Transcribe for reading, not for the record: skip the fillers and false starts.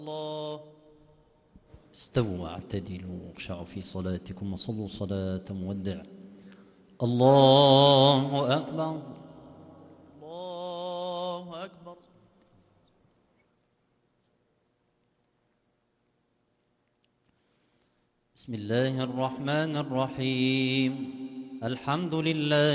الله. استووا واعتدلوا واخشعوا في صلاتكم وصلوا صلاة مودع. الله أكبر. الله أكبر. بسم الله الرحمن الرحيم. الحمد لله